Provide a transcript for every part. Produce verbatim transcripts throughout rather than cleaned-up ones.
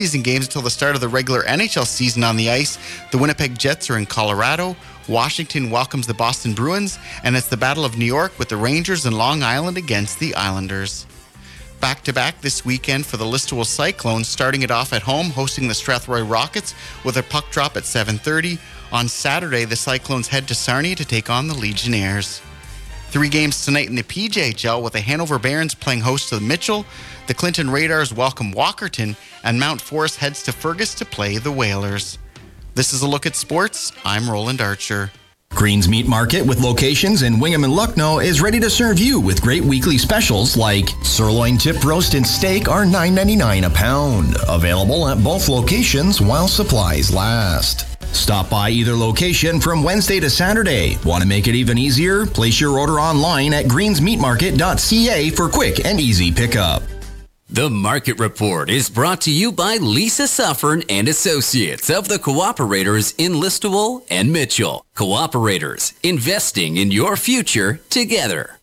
Season games until the start of the regular N H L season on the ice. The Winnipeg Jets are in Colorado. Washington welcomes the Boston Bruins, and it's the Battle of New York with the Rangers and Long Island against the Islanders. Back-to-back this weekend for the Listowel Cyclones, starting it off at home, hosting the Strathroy Rockets with a puck drop at seven thirty. On Saturday, the Cyclones head to Sarnia to take on the Legionnaires. Three games tonight in the P J H L with the Hanover Barons playing host to Mitchell. The Clinton Radars welcome Walkerton, and Mount Forest heads to Fergus to play the Whalers. This is a look at sports. I'm Roland Archer. Green's Meat Market, with locations in Wingham and Lucknow, is ready to serve you with great weekly specials like sirloin tip roast and steak are nine ninety-nine a pound. Available at both locations while supplies last. Stop by either location from Wednesday to Saturday. Want to make it even easier? Place your order online at greens meat market dot c a for quick and easy pickup. The Market Report is brought to you by Lisa Suffern and Associates of the Cooperators in Listowel and Mitchell. Cooperators, investing in your future together.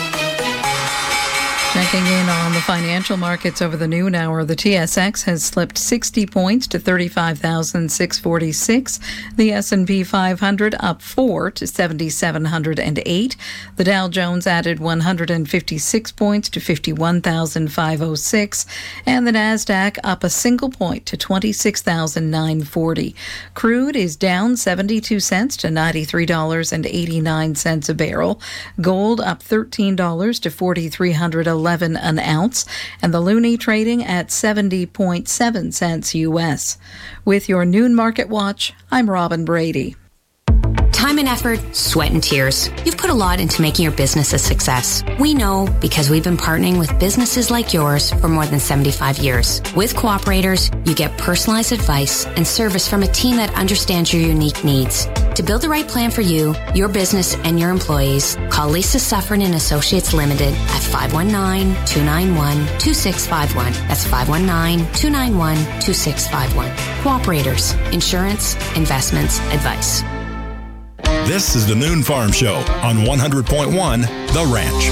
Checking in on the financial markets over the noon hour, the T S X has slipped sixty points to thirty-five thousand six hundred forty-six. The S and P five hundred up four to seven thousand seven hundred eight. The Dow Jones added one hundred fifty-six points to fifty-one thousand five hundred six. And the Nasdaq up a single point to twenty-six thousand nine hundred forty. Crude is down seventy-two cents to ninety-three dollars and eighty-nine cents a barrel. Gold up thirteen dollars to four thousand three hundred eleven an ounce, and the loonie trading at seventy point seven cents U S. With your noon market watch, I'm Robin Brady. Time and effort, sweat and tears. You've put a lot into making your business a success. We know because we've been partnering with businesses like yours for more than seventy-five years. With Cooperators, you get personalized advice and service from a team that understands your unique needs. To build the right plan for you, your business, and your employees, call Lisa Suffern and Associates Limited at five one nine, two nine one, two six five one. That's five one nine, two nine one, two six five one. Cooperators. Insurance, investments, advice. This is the Noon Farm Show on one hundred point one The Ranch.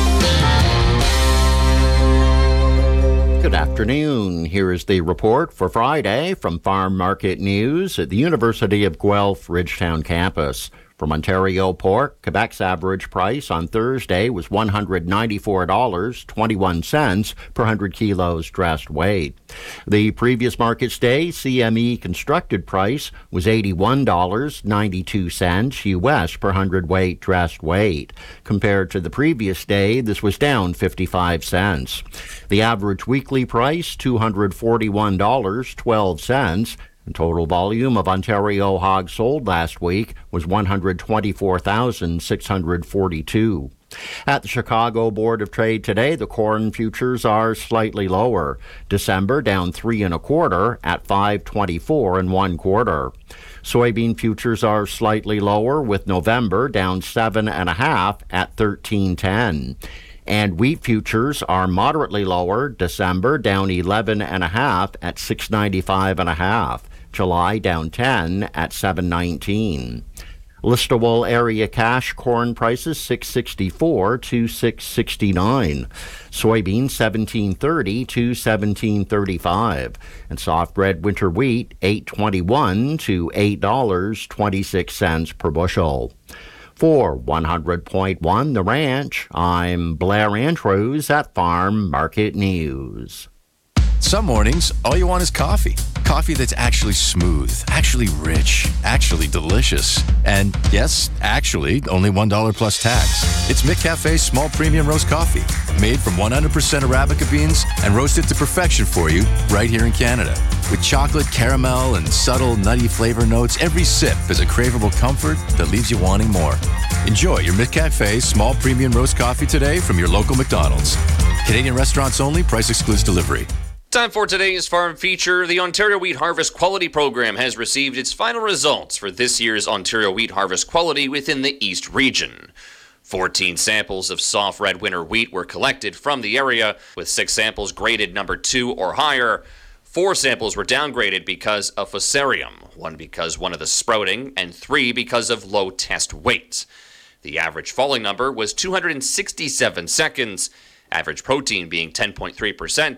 Good afternoon. Here is the report for Friday from Farm Market News at the University of Guelph Ridgetown campus. From Ontario pork, Quebec's average price on Thursday was one hundred ninety-four dollars and twenty-one cents per one hundred kilos dressed weight. The previous markets day, C M E constructed price was eighty-one dollars and ninety-two cents U S per one hundred weight dressed weight. Compared to the previous day, this was down fifty-five cents. The average weekly price, two hundred forty-one dollars and twelve cents. Total volume of Ontario hogs sold last week was one hundred twenty-four thousand six hundred forty-two. At the Chicago Board of Trade today, the corn futures are slightly lower. December down three and a quarter at five twenty-four and one quarter. Soybean futures are slightly lower, with November down seven and a half at thirteen ten. And wheat futures are moderately lower. December down eleven and a half at six ninety-five and a half. July down ten at seven nineteen. Listowel area cash corn prices six sixty-four to six sixty-nine. Soybeans seventeen thirty to seventeen thirty-five. And soft red winter wheat eight twenty-one to eight dollars and twenty-six cents per bushel. For one hundred point one The Ranch, I'm Blair Andrews at Farm Market News. Some mornings, all you want is coffee. Coffee that's actually smooth, actually rich, actually delicious. And yes, actually, only one dollar plus tax. It's McCafe's small premium roast coffee, made from one hundred percent Arabica beans and roasted to perfection for you right here in Canada. With chocolate, caramel, and subtle nutty flavor notes, every sip is a craveable comfort that leaves you wanting more. Enjoy your McCafe small premium roast coffee today from your local McDonald's. Canadian restaurants only, price excludes delivery. Time for today's farm feature. The Ontario Wheat Harvest Quality Program has received its final results for this year's Ontario Wheat Harvest Quality within the East Region. fourteen samples of soft red winter wheat were collected from the area, with six samples graded number two or higher. Four samples were downgraded because of fusarium, one because one of the sprouting, and three because of low test weight. The average falling number was two hundred sixty-seven seconds, average protein being ten point three percent,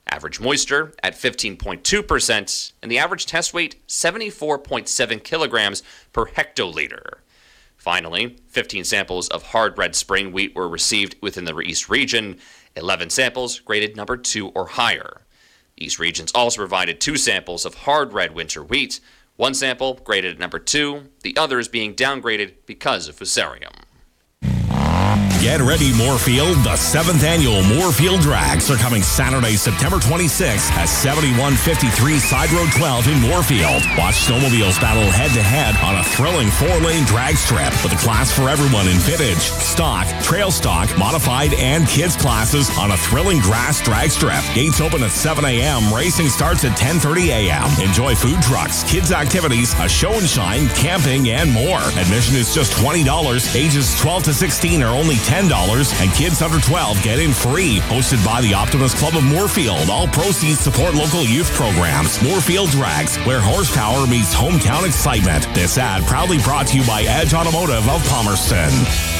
Average moisture at fifteen point two percent, and the average test weight seventy-four point seven kilograms per hectoliter. Finally, fifteen samples of hard red spring wheat were received within the East Region, eleven samples graded number two or higher. The East Regions also provided two samples of hard red winter wheat, one sample graded at number two, the others being downgraded because of fusarium. Get ready, Moorfield. The seventh annual Moorfield Drags are coming Saturday, September twenty-sixth at seventy-one fifty-three Side Road twelve in Moorfield. Watch snowmobiles battle head-to-head on a thrilling four-lane drag strip with a class for everyone in vintage, stock, trail stock, modified, and kids classes on a thrilling grass drag strip. Gates open at seven a.m. Racing starts at ten thirty a.m. Enjoy food trucks, kids activities, a show and shine, camping, and more. Admission is just twenty dollars. Ages twelve to sixteen are only ten dollars, and kids under twelve get in free. Hosted by the Optimist Club of Moorfield. All proceeds support local youth programs. Moorfield Drags, where horsepower meets hometown excitement. This ad proudly brought to you by Edge Automotive of Palmerston.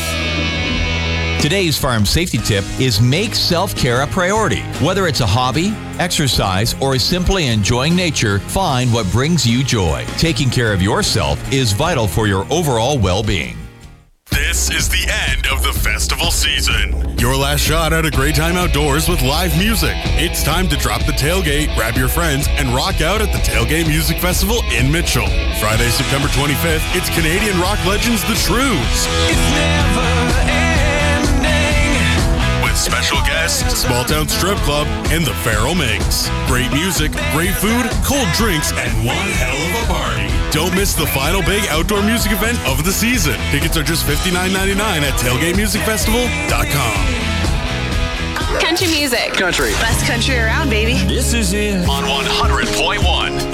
Today's farm safety tip is make self-care a priority. Whether it's a hobby, exercise, or simply enjoying nature, find what brings you joy. Taking care of yourself is vital for your overall well-being. This is the end of the festival season. Your last shot at a great time outdoors with live music. It's time to drop the tailgate, grab your friends, and rock out at the Tailgate Music Festival in Mitchell. Friday, September twenty-fifth, it's Canadian rock legends The Shrews. It's never ending. With special guests, Small Town Strip Club, and the Feral Minx. Great music, great food, cold drinks, and one hell of a party. Don't miss the final big outdoor music event of the season. Tickets are just fifty-nine ninety-nine at tailgate music festival dot com. Country music. Country. Best country around, baby. This is it. On one hundred point one.